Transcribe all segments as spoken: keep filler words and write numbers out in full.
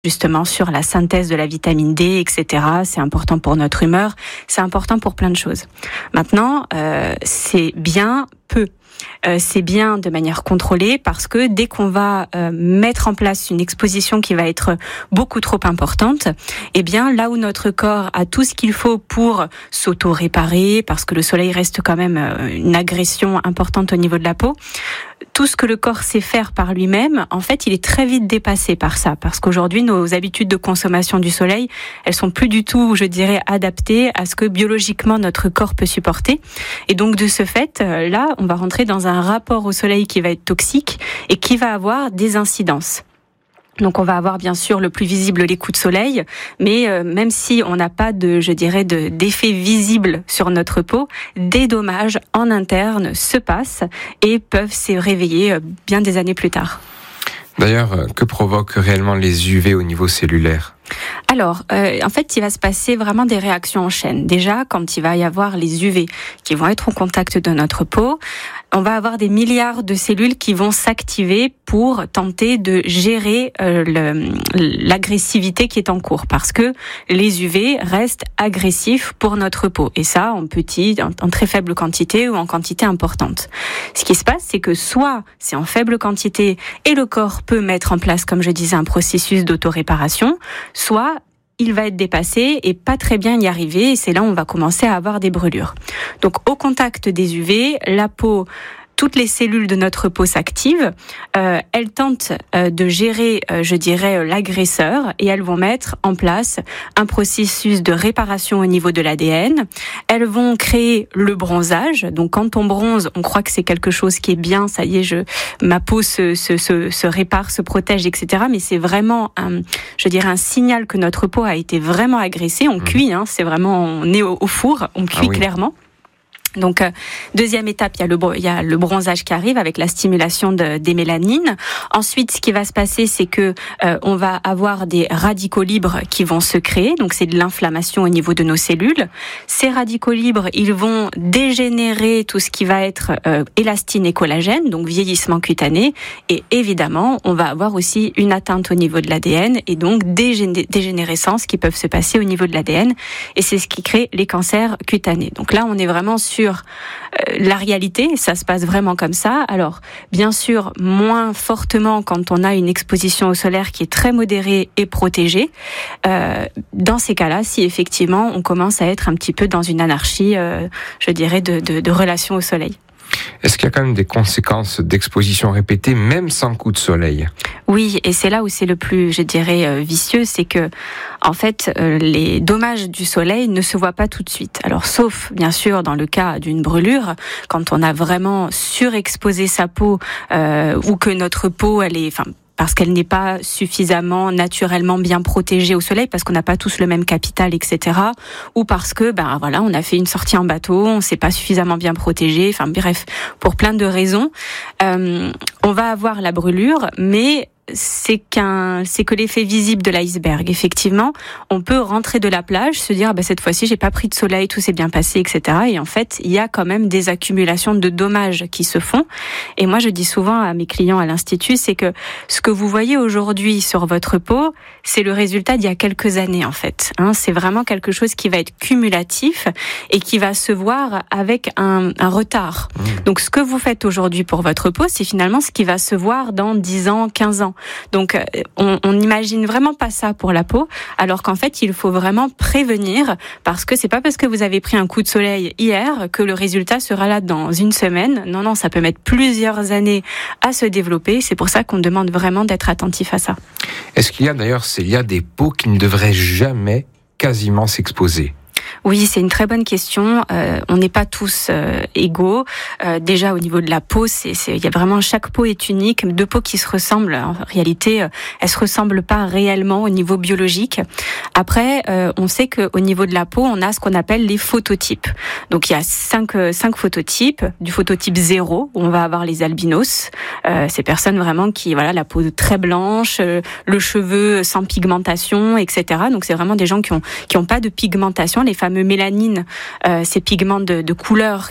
justement sur la synthèse de la vitamine D, et cetera. C'est important pour notre humeur, c'est important pour plein de choses. Maintenant, euh, c'est bien peu. Euh, c'est bien de manière contrôlée parce que dès qu'on va euh, mettre en place une exposition qui va être beaucoup trop importante, eh bien là où notre corps a tout ce qu'il faut pour s'auto-réparer, parce que le soleil reste quand même euh, une agression importante au niveau de la peau, tout ce que le corps sait faire par lui-même, en fait, il est très vite dépassé par ça, parce qu'aujourd'hui, nos habitudes de consommation du soleil, elles sont plus du tout, je dirais, adaptées à ce que biologiquement notre corps peut supporter. Et donc, de ce fait, là, on va rentrer dans un rapport au soleil qui va être toxique et qui va avoir des incidences. Donc on va avoir bien sûr le plus visible les coups de soleil, mais euh, même si on n'a pas de, je dirais, de, d'effet visible sur notre peau, des dommages en interne se passent et peuvent se réveiller bien des années plus tard. D'ailleurs, que provoquent réellement les U V au niveau cellulaire ? Alors, euh, en fait, il va se passer vraiment des réactions en chaîne. Déjà, quand il va y avoir les U V qui vont être au contact de notre peau, on va avoir des milliards de cellules qui vont s'activer pour tenter de gérer euh, le, l'agressivité qui est en cours, parce que les U V restent agressifs pour notre peau, et ça en petit, en, en très faible quantité ou en quantité importante. Ce qui se passe, c'est que soit c'est en faible quantité et le corps peut mettre en place, comme je disais, un processus d'autoréparation, soit il va être dépassé et pas très bien y arriver, et c'est là où on va commencer à avoir des brûlures. Donc au contact des U V, la peau, toutes les cellules de notre peau s'activent, euh, elles tentent euh, de gérer, euh, je dirais, l'agresseur, et elles vont mettre en place un processus de réparation au niveau de l'A D N. Elles vont créer le bronzage. Donc quand on bronze, on croit que c'est quelque chose qui est bien, ça y est, je, ma peau se, se, se, se répare, se protège, et cetera. Mais c'est vraiment, un, je dirais, un signal que notre peau a été vraiment agressée. On mmh. cuit, hein, c'est vraiment, on est au, au four, on cuit ah oui. clairement. Donc, euh, deuxième étape, il y a le il y a le bronzage qui arrive avec la stimulation de, des mélanines. Ensuite, ce qui va se passer, c'est que euh, on va avoir des radicaux libres qui vont se créer. Donc, c'est de l'inflammation au niveau de nos cellules. Ces radicaux libres, ils vont dégénérer tout ce qui va être euh, élastine et collagène, donc vieillissement cutané. Et évidemment, on va avoir aussi une atteinte au niveau de l'A D N et donc des dégénérescences qui peuvent se passer au niveau de l'A D N. Et c'est ce qui crée les cancers cutanés. Donc là, on est vraiment sur Sur euh, la réalité, ça se passe vraiment comme ça. Alors, bien sûr, moins fortement quand on a une exposition au solaire qui est très modérée et protégée. Euh, dans ces cas-là, si effectivement on commence à être un petit peu dans une anarchie, euh, je dirais, de, de, de relation au soleil. Est-ce qu'il y a quand même des conséquences d'exposition répétée, même sans coup de soleil ? Oui, et c'est là où c'est le plus, je dirais, euh, vicieux, c'est que, en fait, euh, les dommages du soleil ne se voient pas tout de suite. Alors, sauf, bien sûr, dans le cas d'une brûlure, quand on a vraiment surexposé sa peau, euh, ou que notre peau, elle est, enfin, parce qu'elle n'est pas suffisamment naturellement bien protégée au soleil, parce qu'on n'a pas tous le même capital, et cetera. Ou parce que, ben voilà, on a fait une sortie en bateau, on s'est pas suffisamment bien protégé. Enfin bref, pour plein de raisons, euh, on va avoir la brûlure, mais c'est qu'un, c'est que l'effet visible de l'iceberg. Effectivement, on peut rentrer de la plage, se dire, bah, cette fois-ci, j'ai pas pris de soleil, tout s'est bien passé, et cetera. Et en fait, il y a quand même des accumulations de dommages qui se font. Et moi, je dis souvent à mes clients à l'Institut, c'est que ce que vous voyez aujourd'hui sur votre peau, c'est le résultat d'il y a quelques années, en fait. Hein, c'est vraiment quelque chose qui va être cumulatif et qui va se voir avec un, un retard. Mmh. Donc, ce que vous faites aujourd'hui pour votre peau, c'est finalement ce qui va se voir dans dix ans, quinze ans. Donc, on n'imagine vraiment pas ça pour la peau, alors qu'en fait, il faut vraiment prévenir, parce que c'est pas parce que vous avez pris un coup de soleil hier que le résultat sera là dans une semaine. Non, non, ça peut mettre plusieurs années à se développer. C'est pour ça qu'on demande vraiment d'être attentif à ça. Est-ce qu'il y a d'ailleurs, il y a des peaux qui ne devraient jamais quasiment s'exposer ? Oui, c'est une très bonne question. Euh, on n'est pas tous euh, égaux. Euh, déjà au niveau de la peau, c'est, c'est, il y a vraiment chaque peau est unique. Deux peaux qui se ressemblent. En réalité, euh, elles se ressemblent pas réellement au niveau biologique. Après, euh, on sait que au niveau de la peau, on a ce qu'on appelle les phototypes. Donc il y a cinq euh, cinq phototypes. Du phototype zéro, où on va avoir les albinos. Euh, ces personnes vraiment qui, voilà, la peau très blanche, euh, le cheveu sans pigmentation, et cetera. Donc c'est vraiment des gens qui ont qui ont pas de pigmentation. Les fameux mélanines, euh, ces pigments de, de couleur qui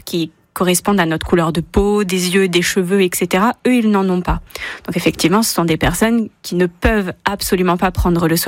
correspondent à notre couleur de peau, des yeux, des cheveux, et cetera. Eux, ils n'en ont pas. Donc effectivement, ce sont des personnes qui ne peuvent absolument pas prendre le soleil